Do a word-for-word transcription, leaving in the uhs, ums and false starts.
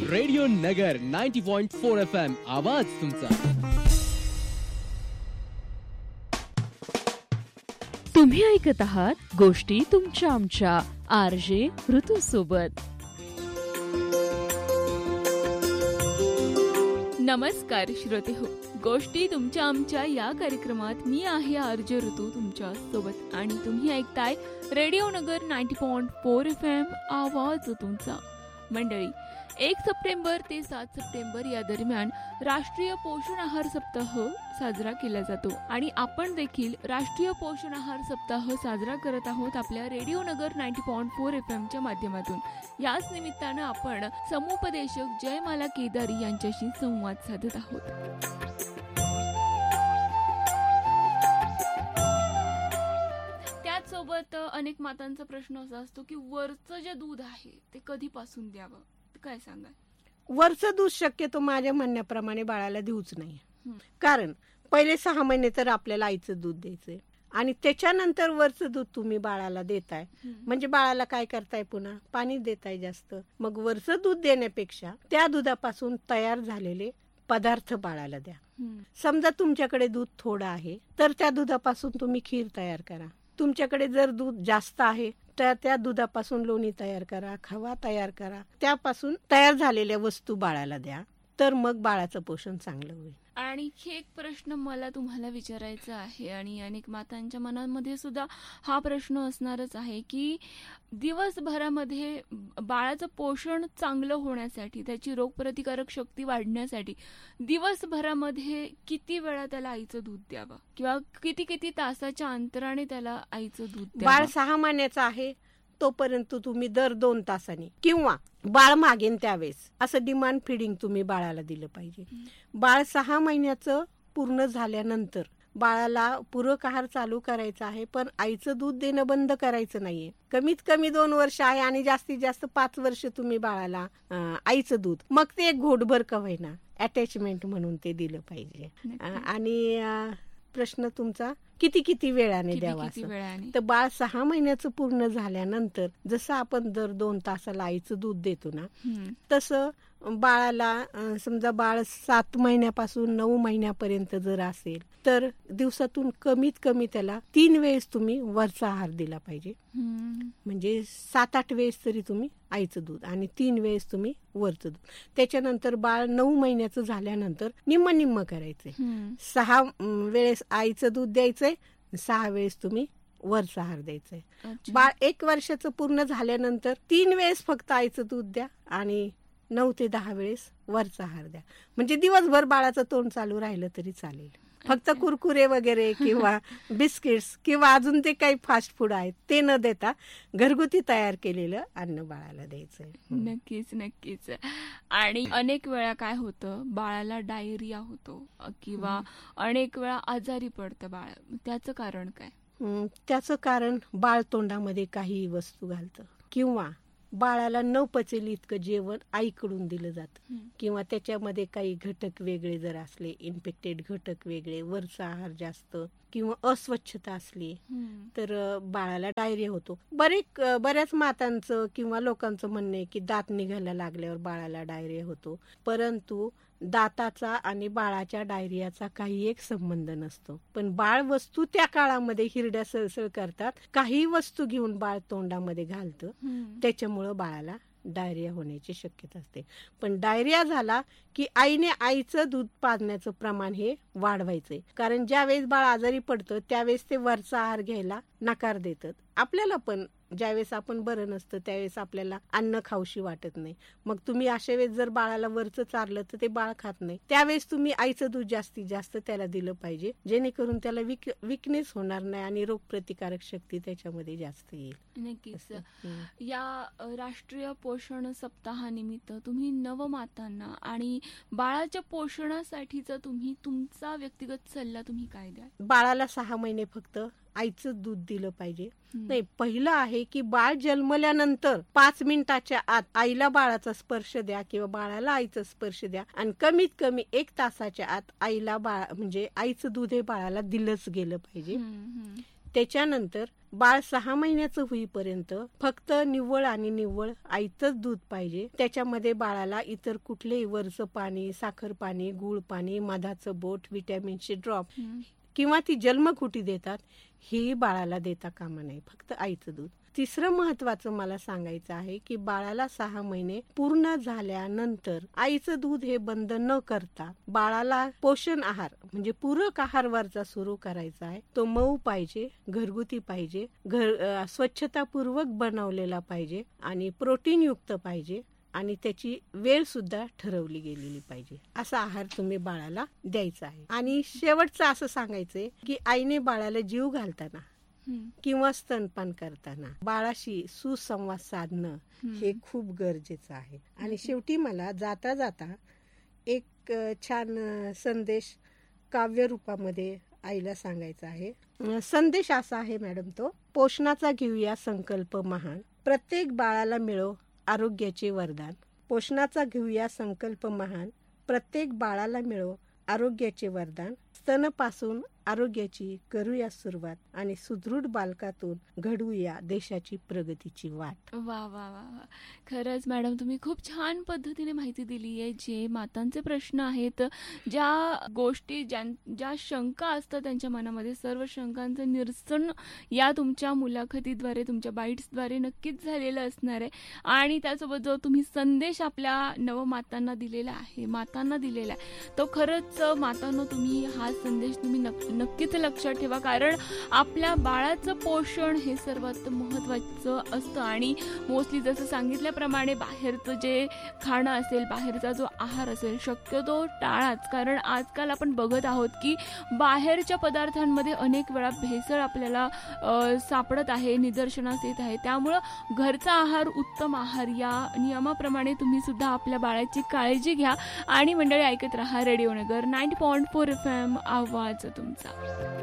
Radio नगर ninety point four F M, आवाज तुमचा. तुम्ही ऐकत आहात गोष्टी तुमच्या आमच्या आर जे ऋतू सोबत. नमस्कार श्रोते हो, गोष्टी तुमच्या आमच्या या कार्यक्रमात मी आहे आर जे ऋतू तुमच्या सोबत आणि तुम्ही ऐकताय रेडिओ नगर ninety point four F M, आवाज तुमचा. मंडळी, एक सप्टेंबर ते सात सप्टेंबर या दरम्यान राष्ट्रीय पोषण आहार सप्ताह साजरा केला जातो आणि आपण देखील राष्ट्रीय पोषण आहार सप्ताह साजरा करत आहोत आपल्या रेडिओ नगर ninety point four F M च्या माध्यमातून. याच निमित्तानं आपण समुपदेशक जयमाला केदारी यांच्याशी संवाद साधत आहोत. त्याचसोबत अनेक मातांचा प्रश्न असा असतो की वरचं जे दूध आहे ते कधीपासून द्यावं, काय सांगा? वरचं दूध शक्यतो माझ्या म्हणण्याप्रमाणे बाळाला देऊच नाही. कारण पहिले सहा महिने तर आपल्याला आईचं दूध द्यायचंय आणि त्याच्यानंतर वरचं दूध तुम्ही बाळाला देताय म्हणजे बाळाला काय करताय, पुन्हा पाणी देताय जास्त. मग वरचं दूध देण्यापेक्षा त्या दुधापासून तयार झालेले पदार्थ बाळाला द्या. समजा तुमच्याकडे दूध थोडं आहे तर त्या दुधापासून तुम्ही खीर तयार करा. तुमच्याकडे जर दूध जास्त आहे तर त्या दुधापासून लोणी तयार करा, खवा तयार करा, त्यापासून तयार झालेल्या वस्तू बाळाला द्या. तर मग बाळाचं पोषण चांगलं होईल. आणि एक प्रश्न मला तुम्हाला विचारायचा आहे आणि अनेक मातांच्या मनामध्ये सुद्धा हा प्रश्न असणारच आहे की दिवसभरामध्ये बाळाचं पोषण चांगलं होण्यासाठी, त्याची रोगप्रतिकारक शक्ती वाढण्यासाठी दिवसभरामध्ये किती वेळा त्याला आईचं दूध द्यावं किंवा किती किती तासाच्या अंतराने त्याला आईचं दूध द्यावं? बाळ सहा महिन्याचं आहे तोपर्यंत तुम्ही दर दोन तासांनी किंवा बाळ मागेन त्यावेळेस असं डिमांड फिडिंग तुम्ही बाळाला दिलं पाहिजे. बाळ सहा महिन्याचं पूर्ण झाल्यानंतर बाळाला पूरक आहार चालू करायचा आहे, पण आईचं दूध देणं बंद करायचं नाहीये. कमीत कमी दोन वर्ष आहे आणि जास्तीत जास्त पाच वर्ष तुम्ही बाळाला आईचं दूध, मग ते एक घोटभर का होईना अटॅचमेंट म्हणून ते दिलं पाहिजे. आणि प्रश्न तुमचा किती किती वेळाने द्यावा असं, तर बाळ सहा महिन्याचं पूर्ण झाल्यानंतर जसं आपण दर दोन तासाला आईचं दूध देतो ना, तसं बाळाला समजा बाळ सात महिन्यापासून नऊ महिन्यापर्यंत जर असेल तर दिवसातून कमीत कमी त्याला तीन वेळेस तुम्ही वरचा आहार दिला पाहिजे. म्हणजे सात आठ वेळेस तरी तुम्ही आईचं दूध आणि तीन वेळेस तुम्ही वरचं दूध. त्याच्यानंतर बाळ नऊ महिन्याचं झाल्यानंतर निम्म निम्म करायचंय. सहा वेळेस आईचं दूध द्यायचंय, सहा वेळेस तुम्ही वरचा आहार द्यायचंय. बाळ एक वर्षाचं पूर्ण झाल्यानंतर तीन वेळेस फक्त आईचं दूध द्या आणि नऊ ते दहा वेळेस वरचा आहार द्या. म्हणजे दिवसभर बाळाचं तोंड चालू राहिलं तरी चालेल. फक्त कुरकुरे वगैरे किंवा बिस्किट्स किंवा अजून ते काही फास्ट फूड आहेत ते न देता घरगुती तयार केलेलं अन्न बाळाला द्यायचंय. नक्कीच नक्कीच. आणि अनेक वेळा काय होतं, बाळाला डायरिया होतो किंवा अनेक वेळा आजारी पडतं बाळ, त्याचं कारण काय? त्याचं कारण बाळ तोंडामध्ये काही वस्तू घालतं किंवा बाळाला न पचेल इतकं जेवण आईकडून दिलं जातं किंवा त्याच्यामध्ये काही घटक वेगळे जर असले, इन्फेक्टेड घटक वेगळे, वरचा आहार जास्त किंवा अस्वच्छता असली तर बाळाला डायरिया होतो. बरेच बऱ्याच मातांचं किंवा लोकांचं म्हणणं आहे की दात निघायला लागल्यावर बाळाला डायरिया होतो, परंतु दाताचा आणि बाळाच्या डायरियाचा काही एक संबंध नसतो. पण बाळ वस्तू त्या काळामध्ये हिरड्या सळसळ करतात, काही वस्तू घेऊन बाळ तोंडामध्ये घालतं, त्याच्यामुळं बाळाला डायरिया होण्याची शक्यता असते. पण डायरिया झाला की आईने आईचं दूध पाजण्याचं प्रमाण हे वाढवायचंय. कारण ज्यावेळेस बाळ आजारी पडतं त्यावेळेस ते वरचा आहार घ्यायला नकार देतात. आपल्याला पण ज्यावेळेस आपण बरं नसतं त्यावेळेस आपल्याला अन्न खाऊशी वाटत नाही. मग तुम्ही अशा वेळेस जर बाळाला वरचं चारलं तर ते बाळ खात नाही. त्यावेळेस तुम्ही आईचं दूध जास्तीत जास्त त्याला दिलं पाहिजे, जेणेकरून त्याला विक विकनेस होणार नाही आणि रोगप्रतिकारक शक्ती त्याच्यामध्ये जास्त येईल. नक्कीच. या राष्ट्रीय पोषण सप्ताहानिमित्त तुम्ही नवमातांना आणि बाळाच्या पोषणासाठीचा तुम्ही तुमचा व्यक्तिगत सल्ला तुम्ही काय द्याल? बाळाला सहा महिने फक्त आईचं दूध दिलं पाहिजे. नाही, पहिलं आहे की बाळ जन्मल्यानंतर पाच मिनिटाच्या आत आईला बाळाचा स्पर्श द्या किंवा बाळाला आईचा स्पर्श द्या आणि कमीत कमी एक तासाच्या आत आईला बाळ म्हणजे आईचं दूध हे बाळाला दिलंच गेलं पाहिजे. त्याच्यानंतर बाळ सहा महिन्याचं होईपर्यंत फक्त निव्वळ आणि निव्वळ आईचंच दूध पाहिजे. त्याच्यामध्ये बाळाला इतर कुठलेही वरचं पाणी, साखर पाणी, गुळ पाणी, मधाचं बोट, व्हिटॅमिनचे ड्रॉप किंवा ती जन्मकुटी देतात ही बाळाला देता कामा नाही, फक्त आईचं दूध. तिसरं महत्वाचं मला सांगायचं आहे की बाळाला सहा महिने पूर्ण झाल्यानंतर आईचं दूध हे बंद न करता बाळाला पोषण आहार म्हणजे पूरक आहार वरचा सुरू करायचा आहे. तो मऊ पाहिजे, घरगुती पाहिजे, घर स्वच्छतापूर्वक बनवलेला पाहिजे आणि प्रोटीन युक्त पाहिजे आणि त्याची वेळ सुद्धा ठरवली गेलेली पाहिजे. असा आहार तुम्ही बाळाला द्यायचा आहे. आणि शेवटचं असं सांगायचंय की आईने बाळाला जीव घालताना किंवा स्तनपान करताना बाळाशी सुसंवाद साधणं हे खूप गरजेचं आहे. आणि शेवटी मला जाता जाता एक छान संदेश काव्य रूपामध्ये आईला सांगायचा आहे. संदेश असा आहे मॅडम, तो पोषणाचा घेऊया संकल्प महान, प्रत्येक बाळाला मिळो आरोग्याचे वरदान. पोषणाचा घेऊया संकल्प महान, प्रत्येक बाळाला मिळो आरोग्याचे वरदान. स्तनपासून आरोग्याची करूया सुरुवात आणि सुदृढ बालकातून घडवूया देशाची प्रगतीची वाट. वा वा वा वा खरंच मॅडम तुम्ही खूप छान पद्धतीने माहिती दिली आहे. जे मातांचे प्रश्न आहेत, ज्या गोष्टी ज्या ज्या शंका असतात त्यांच्या मनामध्ये, सर्व शंकांचं निरसन या तुमच्या मुलाखतीद्वारे, तुमच्या बाईट्सद्वारे नक्कीच झालेलं असणार आहे. आणि त्यासोबत जो तुम्ही संदेश आपल्या नवमातांना दिलेला आहे, मातांना दिलेला आहे, तो खरंच मातांनो तुम्ही हा संदेश तुम्ही नक्की नक्कीच लक्षात ठेवा. कारण आपल्या बाळाचं पोषण हे सर्वात महत्त्वाचं असतं. आणि मोस्टली जसं सांगितल्याप्रमाणे बाहेरचं जे खाणं असेल, बाहेरचा जो आहार असेल, शक्यतो टाळाच. कारण आजकाल आपण बघत आहोत की बाहेरच्या पदार्थांमध्ये अनेक वेळा भेसळ आपल्याला सापडत आहे, निदर्शनास येत आहे. त्यामुळं घरचा आहार उत्तम आहार या नियमाप्रमाणे तुम्ही सुद्धा आपल्या बाळाची काळजी घ्या. आणि मंडळी ऐकत राहा रेडिओ नगर ninety point four F M, आवाज तुमचा.